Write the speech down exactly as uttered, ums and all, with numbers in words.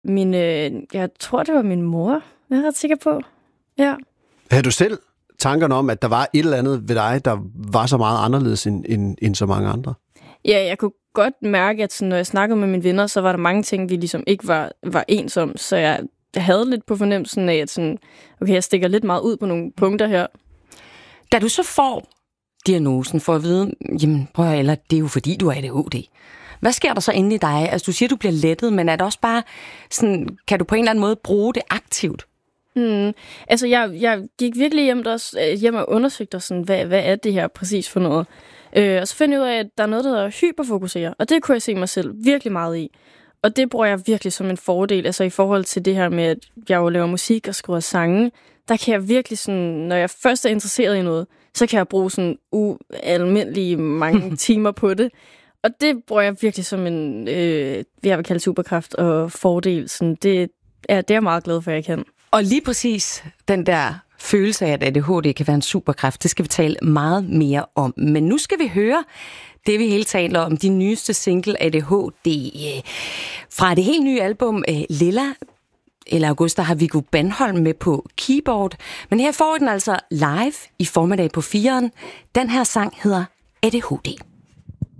Min, øh, jeg tror, det var min mor, jeg er ret sikker på. Ja. Havde du selv tankerne om, at der var et eller andet ved dig, der var så meget anderledes end, end, end så mange andre? Ja, jeg kunne godt mærke, at sådan, når jeg snakkede med mine venner, så var der mange ting, vi ligesom ikke var, var ens om. Så jeg, jeg havde lidt på fornemmelsen af, at sådan, okay, jeg stikker lidt meget ud på nogle punkter her. Da du så får diagnosen for at vide, jamen prøv at eller det er jo fordi, du har A D H D. Hvad sker der så inde i dig? Altså du siger, du bliver lettet, men er det også bare sådan, kan du på en eller anden måde bruge det aktivt? Mm. Altså, jeg, jeg gik virkelig hjem, der, hjem og undersøgte, sådan, hvad, hvad er det her præcis for noget? Øh, og så fandt jeg ud af, at der er noget, der hedder hyperfokusere, og det kunne jeg se mig selv virkelig meget i. Og det bruger jeg virkelig som en fordel, altså i forhold til det her med, at jeg jo laver musik og skriver sange, der kan jeg virkelig sådan, når jeg først er interesseret i noget, så kan jeg bruge sådan ualmindelige mange timer på det. Og det bruger jeg virkelig som en, øh, jeg vil kalde superkraft og fordel. Sådan, det, er, det er jeg meget glad for, at jeg kan. Og lige præcis den der følelse af, at A D H D kan være en superkraft, det skal vi tale meget mere om. Men nu skal vi høre det, vi hele taler om, de nyeste single A D H D fra det helt nye album Lilla. Eller august, der har Viggo Bandholm med på keyboard. Men her får den altså live i formiddag på fireren. Den her sang hedder A D H D.